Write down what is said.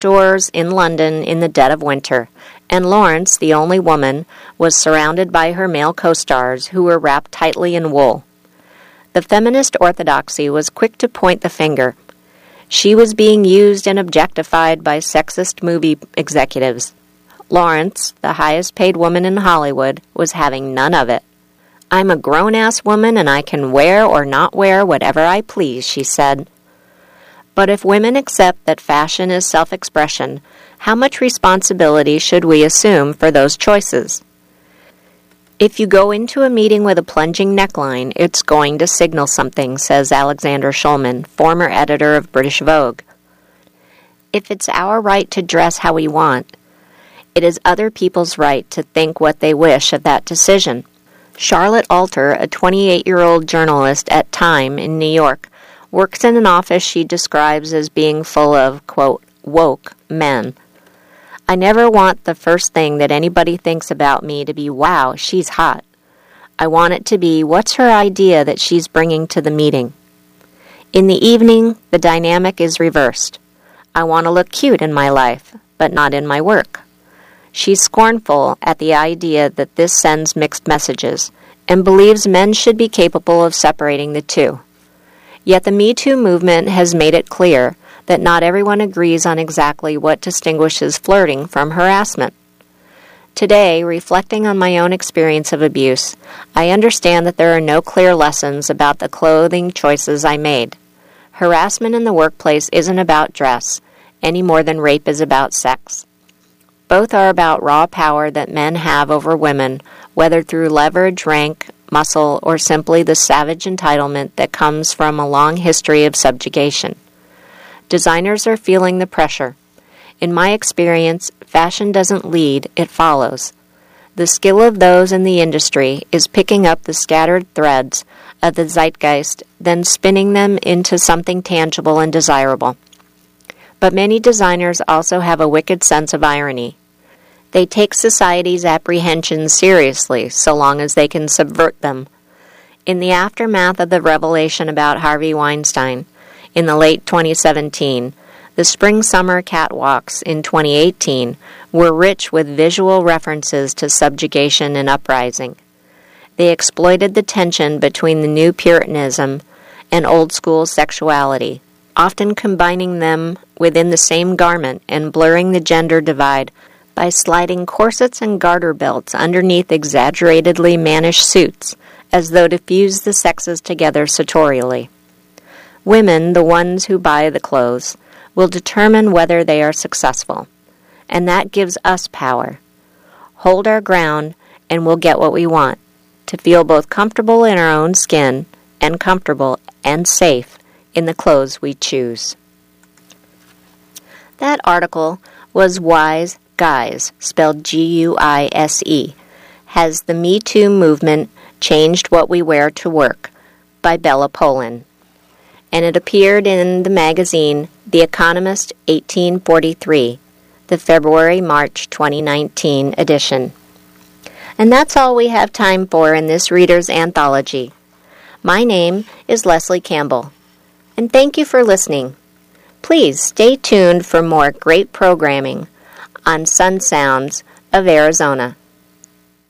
outdoors in London in the dead of winter, and Lawrence, the only woman, was surrounded by her male co-stars who were wrapped tightly in wool. The feminist orthodoxy was quick to point the finger. She was being used and objectified by sexist movie executives. Lawrence, the highest-paid woman in Hollywood, was having none of it. "I'm a grown-ass woman and I can wear or not wear whatever I please," she said. But if women accept that fashion is self-expression, how much responsibility should we assume for those choices? If you go into a meeting with a plunging neckline, it's going to signal something, says Alexander Shulman, former editor of British Vogue. If it's our right to dress how we want, it is other people's right to think what they wish of that decision. Charlotte Alter, a 28-year-old journalist at Time in New York, works in an office she describes as being full of, quote, woke men. "I never want the first thing that anybody thinks about me to be, wow, she's hot. I want it to be, what's her idea that she's bringing to the meeting?" In the evening, the dynamic is reversed. "I want to look cute in my life, but not in my work." She's scornful at the idea that this sends mixed messages and believes men should be capable of separating the two. Yet the Me Too movement has made it clear that not everyone agrees on exactly what distinguishes flirting from harassment. Today, reflecting on my own experience of abuse, I understand that there are no clear lessons about the clothing choices I made. Harassment in the workplace isn't about dress, any more than rape is about sex. Both are about raw power that men have over women, whether through leverage, rank, muscle, or simply the savage entitlement that comes from a long history of subjugation. Designers are feeling the pressure. In my experience, fashion doesn't lead, it follows. The skill of those in the industry is picking up the scattered threads of the zeitgeist, then spinning them into something tangible and desirable. But many designers also have a wicked sense of irony. They take society's apprehensions seriously so long as they can subvert them. In the aftermath of the revelation about Harvey Weinstein, in the late 2017, the spring-summer catwalks in 2018 were rich with visual references to subjugation and uprising. They exploited the tension between the new Puritanism and old-school sexuality, often combining them within the same garment and blurring the gender divide by sliding corsets and garter belts underneath exaggeratedly mannish suits, as though to fuse the sexes together sartorially. Women, the ones who buy the clothes, will determine whether they are successful, and that gives us power. Hold our ground, and we'll get what we want, to feel both comfortable in our own skin and comfortable and safe in the clothes we choose. That article was Wise Guise, spelled Guise, Has the Me Too Movement Changed What We Wear to Work, by Bella Polan. And it appeared in the magazine The Economist 1843, the February-March 2019 edition. And that's all we have time for in this Reader's Anthology. My name is Leslie Campbell, and thank you for listening. Please stay tuned for more great programming on Sun Sounds of Arizona.